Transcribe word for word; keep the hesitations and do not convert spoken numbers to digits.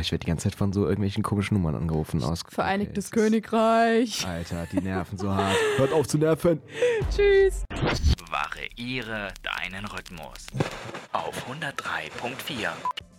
ich werde die ganze Zeit von so irgendwelchen komischen Nummern angerufen. Aus Vereinigtes okay, Königreich. Alter, die nerven so hart. Hört auf zu nerven. Tschüss. Variiere deinen Rhythmus auf hundertdrei Komma vier.